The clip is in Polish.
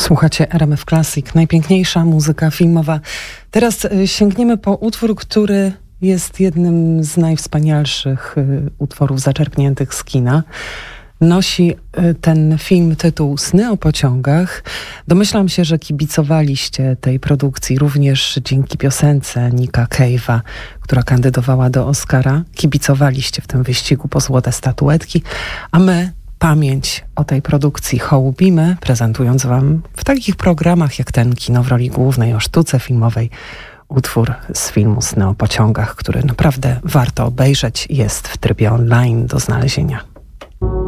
Słuchacie RMF Classic, najpiękniejsza muzyka filmowa. Teraz sięgniemy po utwór, który jest jednym z najwspanialszych utworów zaczerpniętych z kina. Nosi ten film tytuł Sny o pociągach. Domyślam się, że kibicowaliście tej produkcji również dzięki piosence Nicka Cave'a, która kandydowała do Oscara. Kibicowaliście w tym wyścigu po złote statuetki, a my pamięć o tej produkcji hołubimy, prezentując wam w takich programach jak ten Kino w roli głównej o sztuce filmowej utwór z filmu Sny o pociągach, który naprawdę warto obejrzeć, jest w trybie online do znalezienia.